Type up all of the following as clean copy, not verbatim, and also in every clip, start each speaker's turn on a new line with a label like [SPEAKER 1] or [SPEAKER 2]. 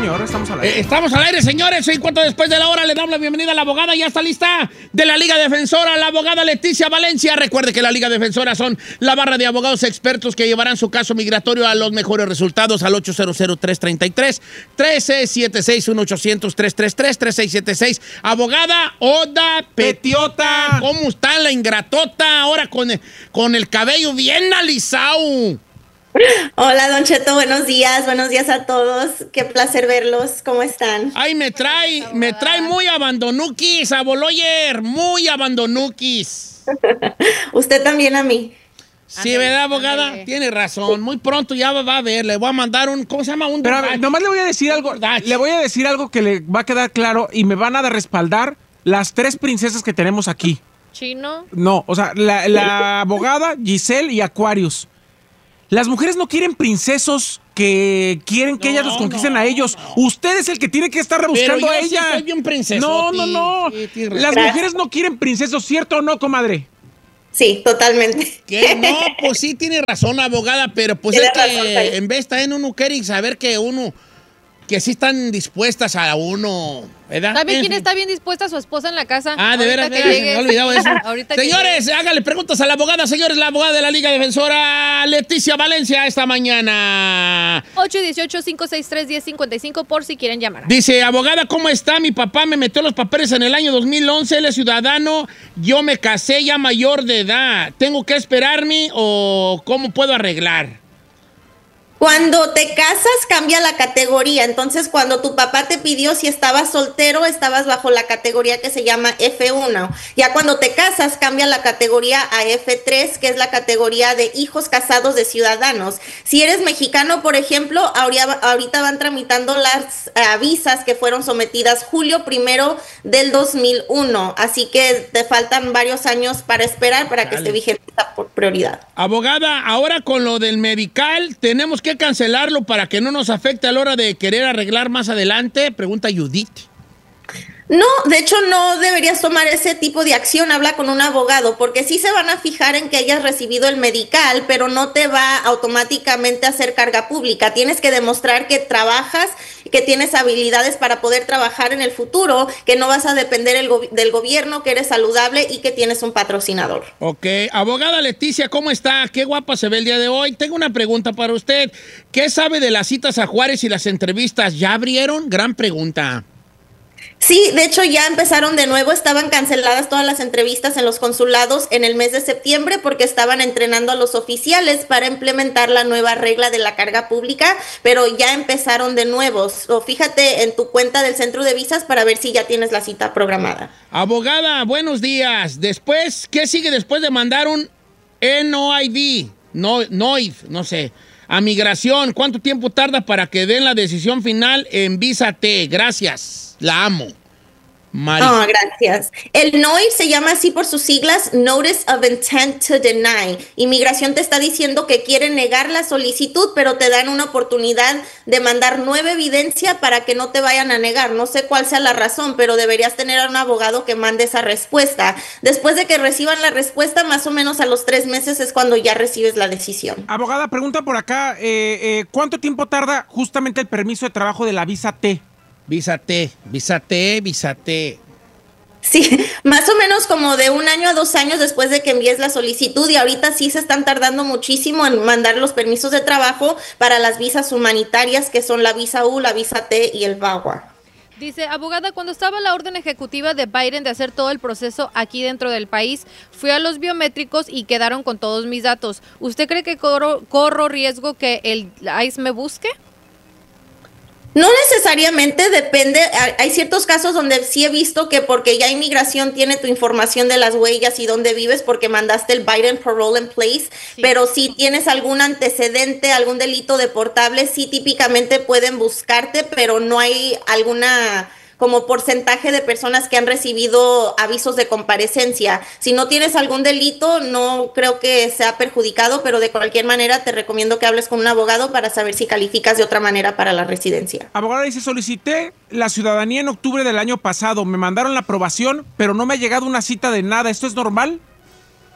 [SPEAKER 1] señor, estamos al aire.
[SPEAKER 2] Estamos al aire, señores. En cuanto después de la hora le damos la bienvenida a la abogada. Ya está lista de la Liga Defensora, la abogada Leticia Valencia. Recuerde que la Liga Defensora son la barra de abogados expertos que llevarán su caso migratorio a los mejores resultados al 800-333-1376, 1-800-333-3676. Abogada Oda Petiota. ¿Cómo está la ingratota ahora con el cabello bien alisado?
[SPEAKER 3] Hola, Don Cheto, buenos días a todos. Qué placer verlos. ¿Cómo están?
[SPEAKER 2] Ay, me trae muy abandonuquis, aboloyer, muy abandonuquis.
[SPEAKER 3] Usted también a mí.
[SPEAKER 2] Sí, ¿verdad, abogada? Andale. Tiene razón. Muy pronto ya va a ver. Le voy a mandar ¿cómo se llama?
[SPEAKER 1] Pero nomás le voy a decir algo. Le voy a decir algo que le va a quedar claro y me van a respaldar las 3 princesas que tenemos aquí.
[SPEAKER 4] ¿Chino?
[SPEAKER 1] No, o sea, la abogada, Giselle y Aquarius. Las mujeres no quieren princesos que quieren que ellas los conquisten a ellos. Usted es el que tiene que estar rebuscando a ella.
[SPEAKER 2] Sí soy bien princeso.
[SPEAKER 1] No. Sí, las mujeres no quieren princesos, ¿cierto o no, comadre?
[SPEAKER 3] Sí, totalmente.
[SPEAKER 2] ¿Qué? No, pues sí tiene razón, abogada, pero pues es que en vez también uno quiere saber que sí están dispuestas a uno, ¿verdad?
[SPEAKER 4] ¿Sabe quién está bien dispuesta? Su esposa en la casa.
[SPEAKER 2] Ah, de veras, se me ha olvidado eso. Señores, háganle preguntas a la abogada. Señores, la abogada de la Liga Defensora, Leticia Valencia, esta mañana.
[SPEAKER 4] 818-563-1055 por si quieren llamar.
[SPEAKER 2] Dice, abogada, ¿cómo está? Mi papá me metió los papeles en el año 2011, él es ciudadano, yo me casé ya mayor de edad. ¿Tengo que esperarme o cómo puedo arreglar?
[SPEAKER 3] Cuando te casas cambia la categoría, entonces cuando tu papá te pidió si estabas soltero, estabas bajo la categoría que se llama F1. Ya cuando te casas cambia la categoría a F3, que es la categoría de hijos casados de ciudadanos. Si eres mexicano, por ejemplo, ahorita van tramitando las visas que fueron sometidas julio 1 del 2001, así que te faltan varios años para esperar para que esté vigente por prioridad.
[SPEAKER 2] Abogada, ahora con lo del medical, ¿tenemos que cancelarlo para que no nos afecte a la hora de querer arreglar más adelante? Pregunta Judith.
[SPEAKER 3] No, de hecho no deberías tomar ese tipo de acción, habla con un abogado, porque sí se van a fijar en que hayas recibido el medical, pero no te va automáticamente a hacer carga pública. Tienes que demostrar que trabajas, que tienes habilidades para poder trabajar en el futuro, que no vas a depender del gobierno, que eres saludable y que tienes un patrocinador.
[SPEAKER 2] Ok, abogada Leticia, ¿cómo está? Qué guapa se ve el día de hoy. Tengo una pregunta para usted. ¿Qué sabe de las citas a Juárez y las entrevistas? ¿Ya abrieron? Gran pregunta.
[SPEAKER 3] Sí, de hecho ya empezaron de nuevo, estaban canceladas todas las entrevistas en los consulados en el mes de septiembre porque estaban entrenando a los oficiales para implementar la nueva regla de la carga pública, pero ya empezaron de nuevo. Fíjate en tu cuenta del centro de visas para ver si ya tienes la cita programada.
[SPEAKER 2] Abogada, buenos días. Después, ¿qué sigue después de mandar un NOID? No sé. A migración, ¿cuánto tiempo tarda para que den la decisión final en Visa T? Gracias. La amo.
[SPEAKER 3] Oh, gracias. El NOID se llama así por sus siglas, Notice of Intent to Deny. Inmigración te está diciendo que quiere negar la solicitud, pero te dan una oportunidad de mandar nueva evidencia para que no te vayan a negar. No sé cuál sea la razón, pero deberías tener a un abogado que mande esa respuesta. Después de que reciban la respuesta, más o menos a los 3 meses es cuando ya recibes la decisión.
[SPEAKER 1] Abogada, pregunta por acá, ¿cuánto tiempo tarda justamente el permiso de trabajo de la Visa T?
[SPEAKER 2] Visa T.
[SPEAKER 3] Sí, más o menos como de 1 año a 2 años después de que envíes la solicitud, y ahorita sí se están tardando muchísimo en mandar los permisos de trabajo para las visas humanitarias, que son la Visa U, la Visa T y el VAWA.
[SPEAKER 4] Dice, abogada, cuando estaba la orden ejecutiva de Biden de hacer todo el proceso aquí dentro del país, fui a los biométricos y quedaron con todos mis datos. ¿Usted cree que corro riesgo que el ICE me busque?
[SPEAKER 3] No necesariamente, depende. Hay ciertos casos donde sí he visto que porque ya inmigración tiene tu información de las huellas y dónde vives porque mandaste el Biden Parole in Place, sí. Pero si tienes algún antecedente, algún delito deportable, sí típicamente pueden buscarte, pero no hay alguna como porcentaje de personas que han recibido avisos de comparecencia. Si no tienes algún delito, no creo que sea perjudicado, pero de cualquier manera te recomiendo que hables con un abogado para saber si calificas de otra manera para la residencia.
[SPEAKER 1] Abogada, dice, solicité la ciudadanía en octubre del año pasado, me mandaron la aprobación, pero no me ha llegado una cita de nada. ¿Esto es normal?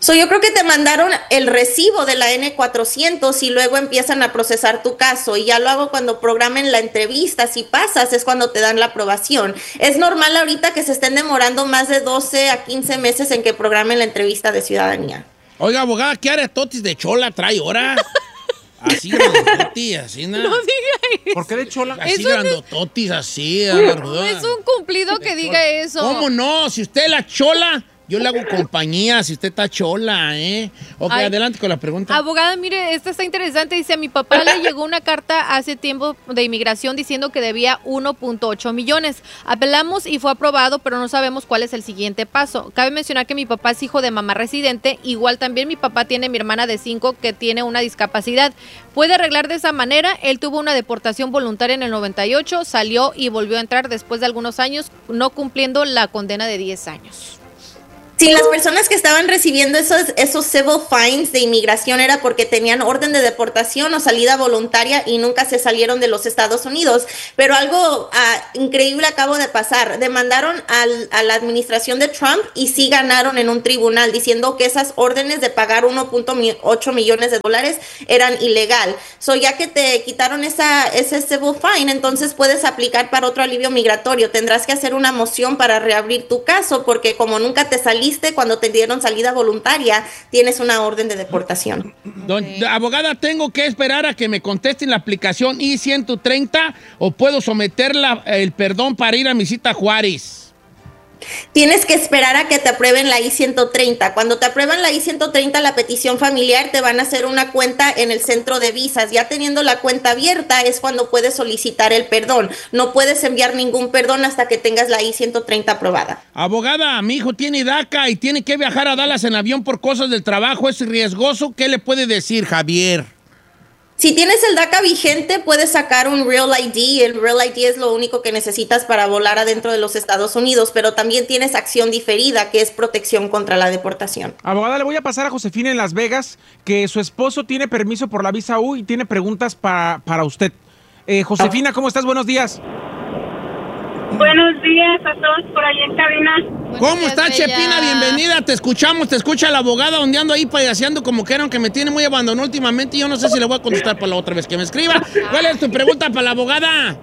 [SPEAKER 3] Yo creo que te mandaron el recibo de la N400 y luego empiezan a procesar tu caso y ya luego cuando programen la entrevista, si pasas, es cuando te dan la aprobación. Es normal ahorita que se estén demorando más de 12 a 15 meses en que programen la entrevista de ciudadanía.
[SPEAKER 2] Oiga, abogada, ¿qué aretotis de chola trae ahora? Así grandototis, así nada.
[SPEAKER 4] No diga eso.
[SPEAKER 1] ¿Por qué de chola?
[SPEAKER 2] Así grandototis, así.
[SPEAKER 4] No es un cumplido que diga eso.
[SPEAKER 2] ¿Cómo no? Si usted la chola, yo le hago compañía si usted está chola, ¿eh? Ok,
[SPEAKER 4] Ay,
[SPEAKER 2] adelante con la pregunta.
[SPEAKER 4] Abogada, mire, esta está interesante. Dice, a mi papá le llegó una carta hace tiempo de inmigración diciendo que debía 1.8 millones. Apelamos y fue aprobado, pero no sabemos cuál es el siguiente paso. Cabe mencionar que mi papá es hijo de mamá residente. Igual también mi papá tiene mi hermana de 5 que tiene una discapacidad. ¿Puede arreglar de esa manera? Él tuvo una deportación voluntaria en el 98, salió y volvió a entrar después de algunos años, no cumpliendo la condena de 10 años.
[SPEAKER 3] Sí, las personas que estaban recibiendo esos civil fines de inmigración era porque tenían orden de deportación o salida voluntaria y nunca se salieron de los Estados Unidos. Pero algo increíble acabo de pasar. Demandaron a la administración de Trump y sí ganaron en un tribunal diciendo que esas órdenes de pagar 1.8 millones de dólares eran ilegal. Ya que te quitaron ese civil fine, entonces puedes aplicar para otro alivio migratorio. Tendrás que hacer una moción para reabrir tu caso porque como nunca te saliste cuando te dieron salida voluntaria, tienes una orden de deportación.
[SPEAKER 2] Abogada, ¿tengo que esperar a que me contesten la aplicación I-130 o puedo someter el perdón para ir a mi cita a Juárez?
[SPEAKER 3] Tienes que esperar a que te aprueben la I-130. Cuando te aprueban la I-130, la petición familiar, te van a hacer una cuenta en el centro de visas. Ya teniendo la cuenta abierta es cuando puedes solicitar el perdón. No puedes enviar ningún perdón hasta que tengas la I-130 aprobada.
[SPEAKER 2] Abogada, mi hijo tiene DACA y tiene que viajar a Dallas en avión por cosas del trabajo. ¿Es riesgoso? ¿Qué le puede decir, Javier?
[SPEAKER 3] Si tienes el DACA vigente, puedes sacar un Real ID. El Real ID es lo único que necesitas para volar adentro de los Estados Unidos, pero también tienes acción diferida, que es protección contra la deportación.
[SPEAKER 1] Abogada, le voy a pasar a Josefina en Las Vegas, que su esposo tiene permiso por la visa U y tiene preguntas para usted. Josefina, ¿cómo estás? Buenos días.
[SPEAKER 5] Buenos días a todos por ahí en cabina.
[SPEAKER 2] ¿Cómo está, Chepina? Bienvenida, te escuchamos, te escucha la abogada ondeando ahí payaseando como que me tiene muy abandonado últimamente y yo no sé si le voy a contestar para la otra vez que me escriba. ¿Cuál es tu pregunta para la abogada?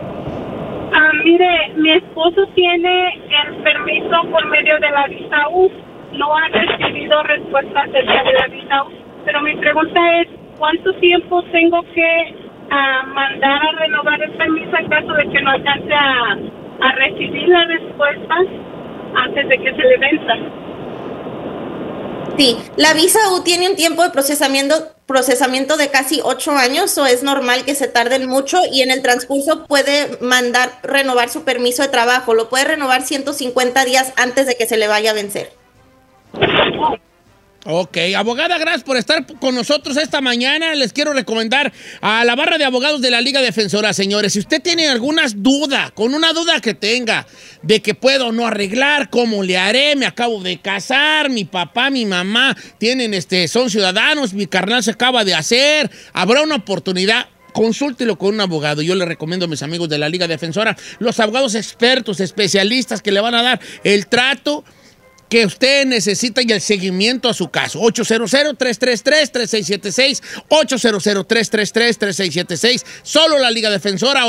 [SPEAKER 5] Mire, mi esposo tiene el permiso por medio de la visa U. No ha recibido respuesta acerca de la visa U. Pero mi pregunta es, ¿cuánto tiempo tengo que mandar a renovar el permiso en caso de que no alcance a recibir la respuesta antes de que se le venza?
[SPEAKER 3] Sí, la visa U tiene un tiempo de procesamiento de casi 8 años, o es normal que se tarden mucho y en el transcurso puede mandar renovar su permiso de trabajo. Lo puede renovar 150 días antes de que se le vaya a vencer.
[SPEAKER 2] Ok, abogada, gracias por estar con nosotros esta mañana. Les quiero recomendar a la barra de abogados de la Liga Defensora, señores. Si usted tiene algunas dudas, con una duda que tenga de que puedo o no arreglar, cómo le haré, me acabo de casar, mi papá, mi mamá son ciudadanos, mi carnal se acaba de hacer, habrá una oportunidad. Consúltelo con un abogado. Yo le recomiendo a mis amigos de la Liga Defensora, los abogados expertos, especialistas que le van a dar el trato que usted necesita y el seguimiento a su caso. 800-333-3676, 800-333-3676, solo la Liga Defensora,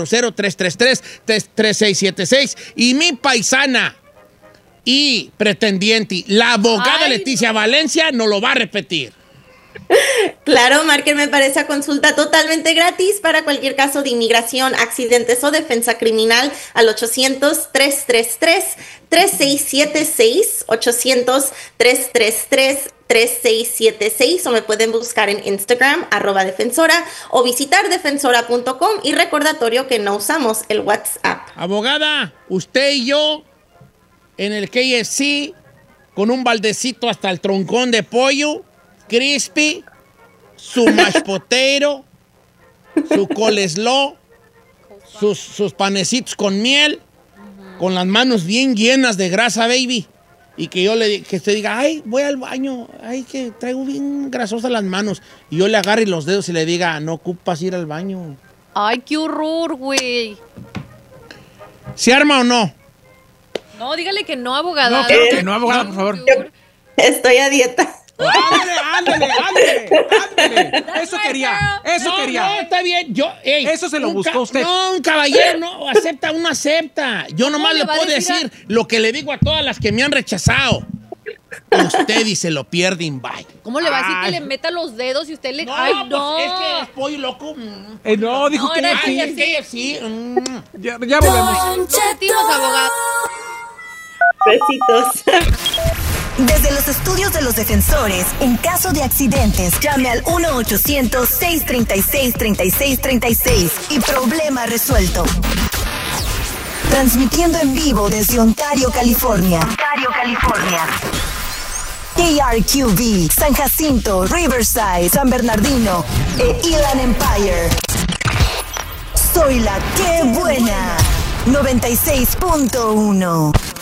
[SPEAKER 2] 800-333-3676. Y mi paisana y pretendiente, la abogada Leticia Valencia, no lo va a repetir.
[SPEAKER 3] Claro, márquenme para esa consulta totalmente gratis para cualquier caso de inmigración, accidentes o defensa criminal al 800-333-3676, 800-333-3676, o me pueden buscar en Instagram, @defensora, o visitar defensora.com, y recordatorio que no usamos el WhatsApp.
[SPEAKER 2] Abogada, usted y yo en el KFC con un baldecito hasta el troncón de pollo crispy, su mashed potato, su coleslaw, sus panecitos con miel, con las manos bien llenas de grasa, baby. Y que usted diga, ay, voy al baño, ay, que traigo bien grasosas las manos. Y yo le agarre los dedos y le diga, no ocupas ir al baño.
[SPEAKER 4] Ay, qué horror, güey.
[SPEAKER 2] ¿Se arma o no?
[SPEAKER 4] No, dígale que no, abogada.
[SPEAKER 1] No, claro que no, abogada, por favor.
[SPEAKER 3] Estoy a dieta.
[SPEAKER 1] Ándale. Eso quería.
[SPEAKER 2] No, está bien.
[SPEAKER 1] Eso se lo buscó usted.
[SPEAKER 2] No, un caballero no acepta, uno acepta. Yo nomás le puedo decir lo que le digo a todas las que me han rechazado. Usted y se lo pierden, bye.
[SPEAKER 4] ¿Cómo le va a decir que le meta los dedos y usted le...
[SPEAKER 2] No,
[SPEAKER 4] ¡Ay, no!
[SPEAKER 2] Pues es que es pollo loco.
[SPEAKER 1] No, dijo que
[SPEAKER 4] era
[SPEAKER 2] sí.
[SPEAKER 1] Ya volvemos.
[SPEAKER 4] Positivos, abogado.
[SPEAKER 3] Besitos.
[SPEAKER 6] Desde los estudios de los defensores, en caso de accidentes, llame al 1-800-636-3636 y problema resuelto. Transmitiendo en vivo desde Ontario, California. KRQV, San Jacinto, Riverside, San Bernardino e Inland Empire. Soy la que buena. 96.1.